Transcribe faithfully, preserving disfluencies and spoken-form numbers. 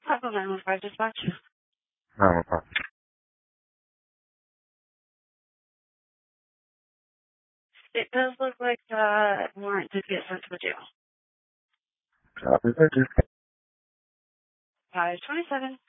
Papa nine one five dispatch. nine one five. It does look like the warrant did get sent to the jail. Copy, thank you. five twenty-seven.